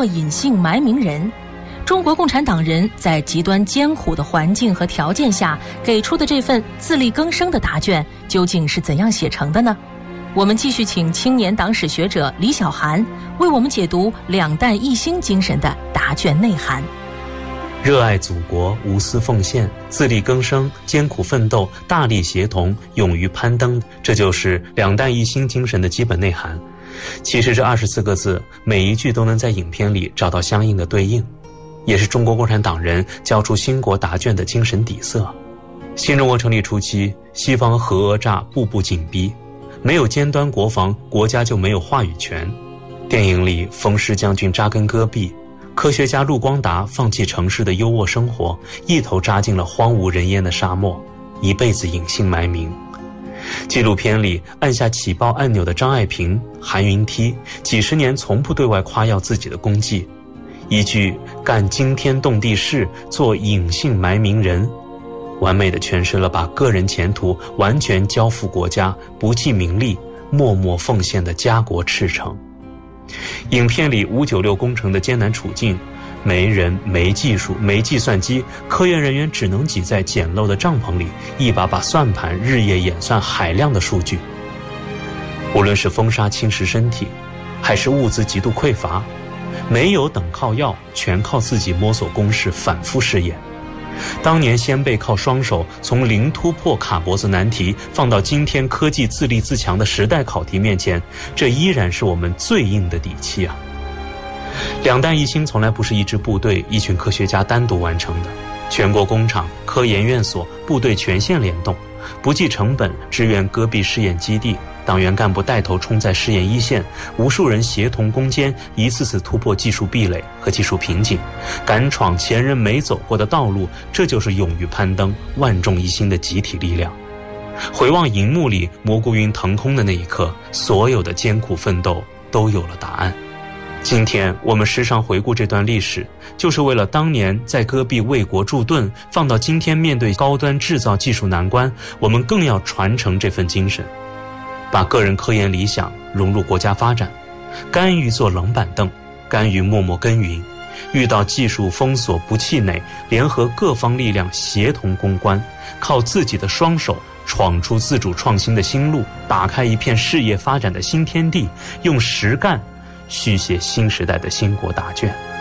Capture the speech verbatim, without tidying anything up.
做隐姓埋名人。中国共产党人在极端艰苦的环境和条件下给出的这份自力更生的答卷，究竟是怎样写成的呢？我们继续请青年党史学者李小涵为我们解读两弹一星精神的答卷内涵。 热爱祖国，无私奉献，自力更生，艰苦奋斗，大力协同，勇于攀登，这就是两弹一星精神的基本内涵。其实这二十四个字，每一句都能在影片里找到相应的对应，也是中国共产党人交出兴国答卷的精神底色。新中国成立初期，西方核讹诈步步紧逼，没有尖端国防，国家就没有话语权。电影里，风师将军扎根戈壁，科学家陆光达放弃城市的优渥生活，一头扎进了荒无人烟的沙漠，一辈子隐姓埋名。纪录片里按下起爆按钮的张爱萍、韩云梯，几十年从不对外夸耀自己的功绩，一句干惊天动地事，做隐姓埋名人，完美地诠释了把个人前途完全交付国家，不计名利，默默奉献的家国赤诚。影片里五九六工程的艰难处境，没人、没技术、没计算机，科研人员只能挤在简陋的帐篷里，一把把算盘日夜演算海量的数据。无论是风沙侵蚀身体，还是物资极度匮乏，没有等靠要，全靠自己摸索公式，反复试验。当年先辈靠双手从零突破卡脖子难题，放到今天科技自立自强的时代考题面前，这依然是我们最硬的底气啊！两弹一星从来不是一支部队、一群科学家单独完成的，全国工厂、科研院所、部队全线联动，不计成本支援戈壁试验基地，党员干部带头冲在试验一线，无数人协同攻坚，一次次突破技术壁垒和技术瓶颈，敢闯前人没走过的道路，这就是勇于攀登、万众一心的集体力量。回望荧幕里蘑菇云腾空的那一刻，所有的艰苦奋斗都有了答案。今天我们时常回顾这段历史，就是为了当年在戈壁为国驻盾，放到今天面对高端制造技术难关，我们更要传承这份精神，把个人科研理想融入国家发展，甘于做冷板凳，甘于默默耕耘，遇到技术封锁不气馁，联合各方力量协同攻关，靠自己的双手闯出自主创新的新路，打开一片事业发展的新天地，用实干续写新时代的兴国答卷。